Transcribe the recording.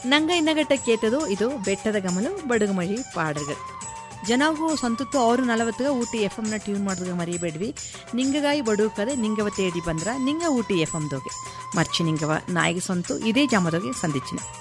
ನಂಗೆ ಇನ್ನಗಟ್ಟ ಕೇತದು ಇದು ಬೆಟ್ಟದ ಗಮಲು ಬಡುಗುಮಳಿ ಪಾಡಗಳು ಜನಗೂ ಸಂತತ್ತು ಅವರು 40 ಊಟಿ FM ಟ್ಯೂನ್ ಮಾಡಿದಾಗ ಮರಿಬೇಡ್ವಿ ನಿಂಗಗಾಯಿ ಬಡುಕದೆ ನಿಂಗವ ತೇಡಿ ಬಂದ್ರ ನಿಂಗ ಊಟಿ FM ದೋಗೆ ಮರ್ಚಿ ನಿಂಗವ ನಾಯಿಗೆ ಸಂತು ಇದೇ ಜಾಮದೋಗೆ ಸಂದಿಚ್ಚಿನ